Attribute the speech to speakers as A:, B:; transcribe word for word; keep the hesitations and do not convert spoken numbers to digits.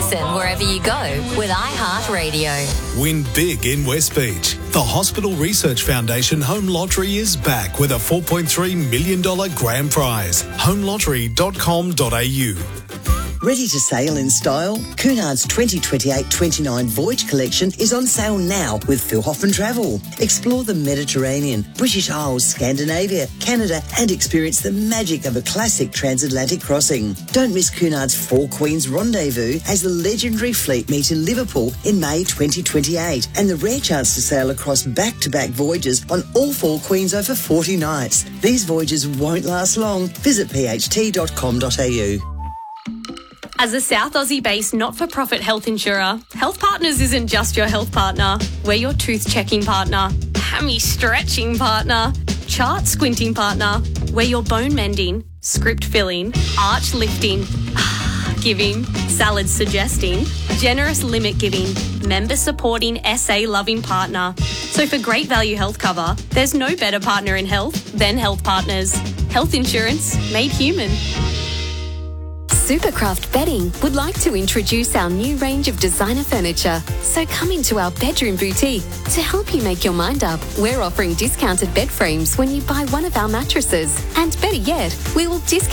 A: Listen wherever you go with iHeartRadio.
B: Win big in West Beach. The Hospital Research Foundation Home Lottery is back with a four point three million dollars grand prize. home lottery dot com dot a u.
C: Ready to sail in style? Cunard's twenty twenty-eight twenty-nine Voyage Collection is on sale now with Phil Hoffman Travel. Explore the Mediterranean, British Isles, Scandinavia, Canada and experience the magic of a classic transatlantic crossing. Don't miss Cunard's Four Queens Rendezvous as the legendary fleet meet in Liverpool in May twenty twenty-eight and the rare chance to sail across back-to-back voyages on all Four Queens over forty nights. These voyages won't last long. Visit p h t dot com dot a u.
D: As a South Aussie-based not-for-profit health insurer, Health Partners isn't just your health partner. We're your tooth-checking partner, hammy-stretching partner, chart-squinting partner. We're your bone-mending, script-filling, arch-lifting, giving, salad-suggesting, generous limit-giving, member-supporting, S A-loving partner. So for great value health cover, there's no better partner in health than Health Partners. Health insurance made human.
E: Supercraft Bedding would like to introduce our new range of designer furniture. So come into our bedroom boutique. To help you make your mind up, we're offering discounted bed frames when you buy one of our mattresses. And better yet, we will discount